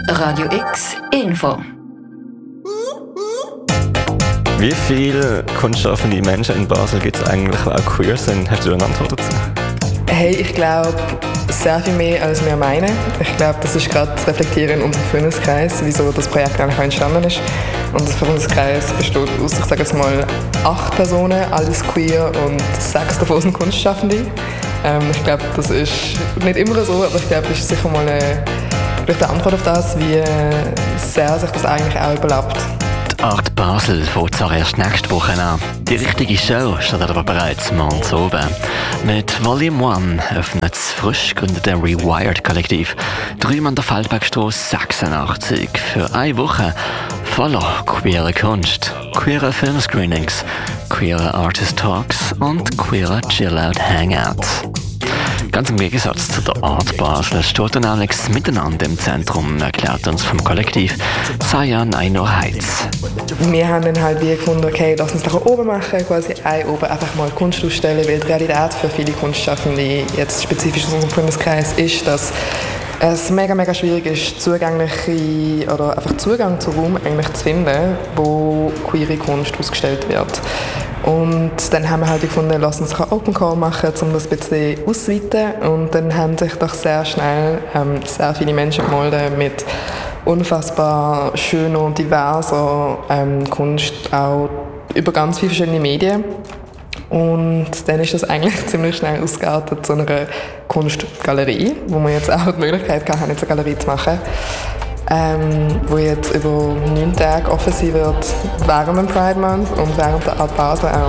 Radio X Info. Wie viele kunstschaffende Menschen in Basel gibt es eigentlich, die auch queer sind? Hast du eine Antwort dazu? Hey, ich glaube, sehr viel mehr, als wir meinen. Ich glaube, das ist gerade zu reflektieren in unserem Freundeskreis, wieso das Projekt eigentlich entstanden ist. Unser Freundeskreis besteht aus, ich sage jetzt mal, 8 Personen, alles queer und 6 davon sind Kunstschaffende. Ich glaube, das ist nicht immer so, aber ich glaube, das ist sicher mal eine Antwort auf das, wie sehr sich das eigentlich auch überlappt. Die Art Basel fängt zwar erst nächste Woche an. Die richtige Show startet aber bereits morgen oben. Mit Volume 1 öffnet das frisch gegründete Rewired-Kollektiv drüben an der Feldbergstrasse 86 für eine Woche voller queerer Kunst, queerer Filmscreenings, queerer Artist Talks und queerer Chill-Out-Hangouts. Ganz im Gegensatz zu der Art Basel steht dann Alex Miteinander im Zentrum, erklärt uns vom Kollektiv Sayan Ainur Heiz. Wir haben dann halt wie gefunden, okay, lass uns doch oben machen, quasi oben einfach mal Kunst ausstellen, weil die Realität für viele Kunstschaffende, jetzt spezifisch aus unserem Freundeskreis, ist, dass es mega schwierig ist, zugängliche oder einfach Zugang zu Raum eigentlich zu finden, wo queere Kunst ausgestellt wird. Und dann haben wir halt gefunden, lass uns einen Open Call machen, um das ein bisschen auszuweiten. Und dann haben sich doch sehr schnell sehr viele Menschen gemeldet mit unfassbar schöner und diverser Kunst, auch über ganz viele verschiedene Medien. Und dann ist das eigentlich ziemlich schnell ausgeartet zu einer Kunstgalerie, wo wir jetzt auch die Möglichkeit hatten, jetzt eine Galerie zu machen, wo jetzt über 9 Tage offen sein wird, während dem Pride Month und während der Art Basel auch.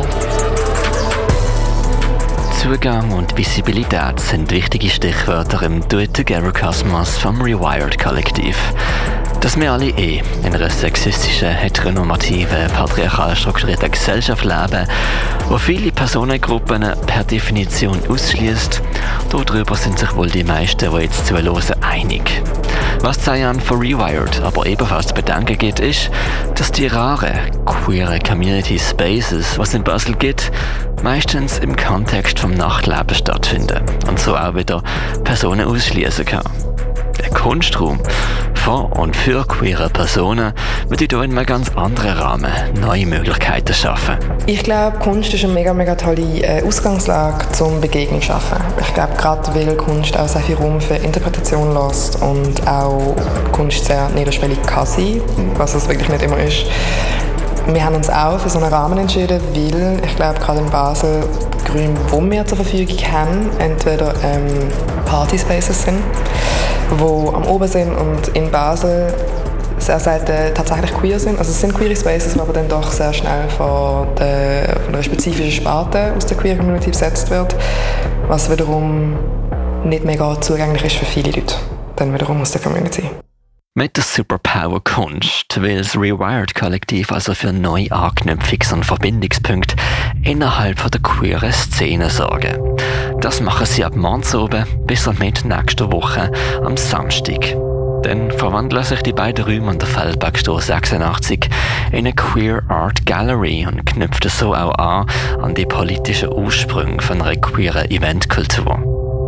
Zugang und Visibilität sind wichtige Stichwörter im Do-It-Together-Kosmos vom Rewired-Kollektiv. Dass wir alle in einer sexistischen, heteronormativen, patriarchal strukturierten Gesellschaft leben, wo viele Personengruppen per Definition ausschließt, darüber sind sich wohl die meisten, die jetzt zuhören, einig. Was Sayan für Rewired aber ebenfalls zu bedenken gibt, ist, dass die raren, queeren Community Spaces, was es in Basel gibt, meistens im Kontext vom Nachtleben stattfinden und so auch wieder Personen ausschließen kann. Der Kunstraum von und für queere Personen würde hier in einem ganz anderen Rahmen neue Möglichkeiten schaffen. Ich glaube, Kunst ist eine mega tolle Ausgangslage zum Begegnen zu schaffen. Ich glaube, gerade weil Kunst auch sehr viel Raum für Interpretation lässt und auch Kunst sehr niederschwellig kann sein, was es wirklich nicht immer ist. Wir haben uns auch für so einen Rahmen entschieden, weil ich glaube, gerade in Basel die Räume, die wir zur Verfügung haben, entweder Partyspaces sind, die am Oben sind und in Basel sehr selten tatsächlich queer sind. Also es sind queere Spaces, die aber dann doch sehr schnell von einer spezifischen Sparte aus der queer Community besetzt wird, was wiederum nicht mega zugänglich ist für viele Leute, dann wiederum aus der Community. Mit der Superpower Kunst will das Rewired-Kollektiv also für neue Anknüpfungs- und Verbindungspunkte innerhalb der queeren Szene sorgen. Das machen sie ab morgen oben bis und mit nächster Woche am Samstag. Dann verwandeln sich die beiden Räume an der Feldbergstrasse 86 in eine Queer Art Gallery und knüpfen so auch an die politischen Ursprünge von einer queeren Eventkultur.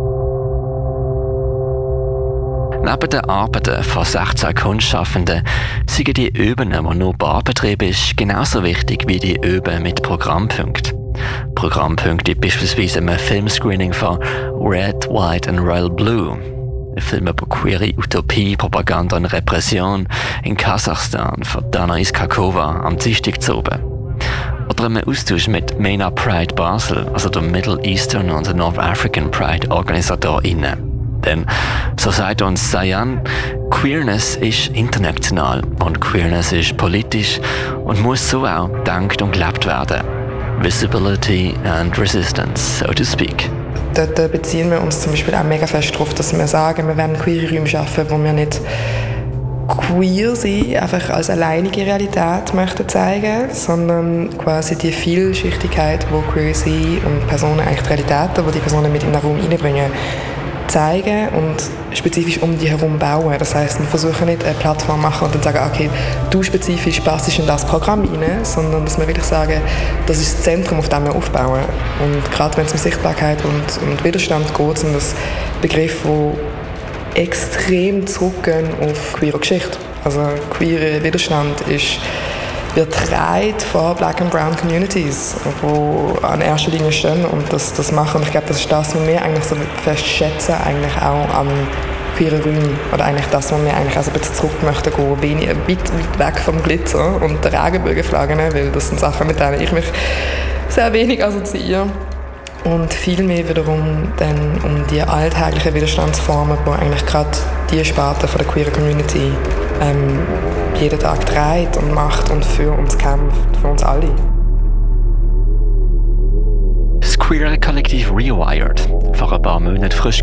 Neben den Arbeiten von 16 Kunstschaffenden sind die Üben, die nur Barbetrieb ist, genauso wichtig wie die Üben mit Programmpunkten. Programmpunkte beispielsweise im Filmscreening von Red, White and Royal Blue. Ein Film über queere Utopie, Propaganda und Repression in Kasachstan von Dana Iskakova am Dienstag zu oben. Oder einen Austausch mit MENA Pride Basel, also der Middle Eastern und North African Pride OrganisatorInnen. Denn, so sagt uns Sayan, Queerness ist international und Queerness ist politisch und muss so auch gedacht und gelebt werden. Visibility and Resistance, so to speak. Dort beziehen wir uns zum Beispiel auch mega fest darauf, dass wir sagen, wir werden queere Räume schaffen, wo wir nicht queer sein, einfach als alleinige Realität möchten zeigen, sondern quasi die Vielschichtigkeit, wo queer sein und Personen, eigentlich die Realitäten, die die Personen mit in den Raum reinbringen, zeigen und spezifisch um die herum bauen. Das heisst, wir versuchen nicht eine Plattform machen und dann sagen, okay, du spezifisch passt in das Programm rein, sondern dass wir wirklich sagen, das ist das Zentrum, auf dem wir aufbauen. Und gerade wenn es um Sichtbarkeit und Widerstand geht, sind das Begriffe, die extrem zurückgehen auf queere Geschichte. Also queere Widerstand wird getragen von Black and Brown Communities, die an erster Linie stehen und das machen. Und ich glaube, das ist das, was wir eigentlich so fest schätzen, eigentlich auch am queeren Räumen. Oder eigentlich das, was wir eigentlich also ein bisschen zurück möchten gehen, weit weg vom Glitzer und der Regenbogenflaggen, weil das sind Sachen, mit denen ich mich sehr wenig assoziiere. Und viel mehr wiederum dann um die alltäglichen Widerstandsformen, die eigentlich gerade die Sparte von der queeren Community jeden Tag trägt und macht und für uns kämpft, für uns alle. Das queere Kollektiv Rewired, vor ein paar Monaten frisch